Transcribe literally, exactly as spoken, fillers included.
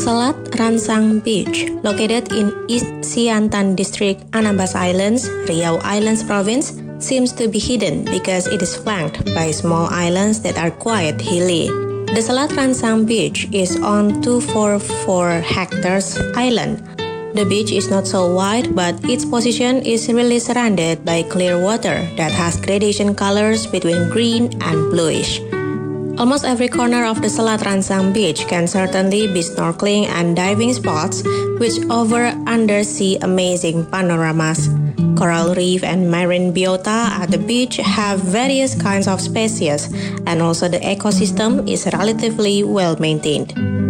Selat Ransang Beach, located in East Siantan District, Anambas Islands, Riau Islands Province, seems to be hidden because it is flanked by small islands that are quite hilly. The Selat Ransang Beach is on two hundred forty-four hectares island. The beach is not so wide, but its position is really surrounded by clear water that has gradation colors between green and bluish. Almost every corner of the Selat Ransang Beach can certainly be snorkeling and diving spots, which offer undersea amazing panoramas. Coral reef and marine biota at the beach have various kinds of species, and also the ecosystem is relatively well maintained.